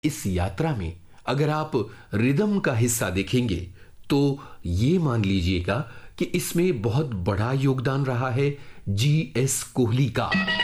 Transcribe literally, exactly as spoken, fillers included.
इस यात्रा में अगर आप रिदम का हिस्सा देखेंगे तो ये मान लीजिएगा कि इसमें बहुत बड़ा योगदान रहा है जी एस कोहली का।